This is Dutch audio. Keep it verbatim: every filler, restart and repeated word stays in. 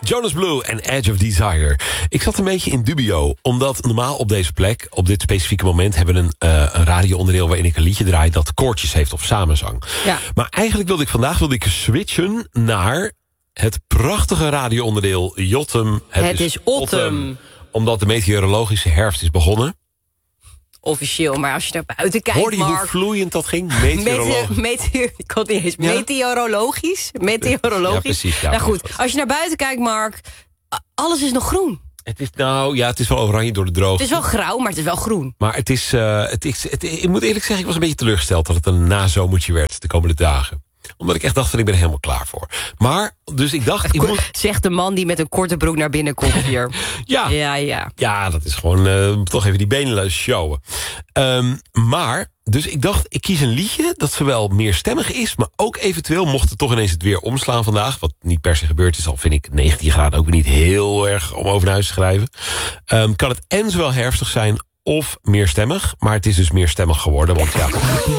Jonas Blue en Edge of Desire. Ik zat een beetje in dubio, omdat normaal op deze plek, op dit specifieke moment, hebben we een, uh, een radioonderdeel waarin ik een liedje draai dat koortjes heeft of samenzang. Ja. Maar eigenlijk wilde ik vandaag wilde ik switchen naar het prachtige radioonderdeel Jotem. Het, het is, is Autumn. Omdat de meteorologische herfst is begonnen. Officieel, maar als je naar buiten kijkt, hoorde je Mark, hoe vloeiend dat ging? Meteorologisch. Mete- mete- ik kon niet eens. Ja? Meteorologisch? Meteorologisch? Ja, precies. Ja, nou goed, als je naar buiten kijkt, Mark, alles is nog groen. Het is, nou ja, het is wel oranje door de droogte. Het is wel grauw, maar het is wel groen. Maar het is, uh, het is het, ik moet eerlijk zeggen, ik was een beetje teleurgesteld dat het een nazomertje werd de komende dagen. Omdat ik echt dacht van, ik ben er helemaal klaar voor. Maar, dus ik dacht... Ik moet... Zegt de man die met een korte broek naar binnen komt hier. ja. Ja, ja. Ja, dat is gewoon uh, toch even die benen showen. Um, maar, dus ik dacht, ik kies een liedje dat zowel meerstemmig is, maar ook eventueel, mocht het toch ineens het weer omslaan vandaag, wat niet per se gebeurd is, al vind ik negentien graden ook weer niet heel erg om over naar huis te schrijven. Um, kan het en zowel herfstig zijn of meerstemmig, maar het is dus meerstemmig geworden, want ja...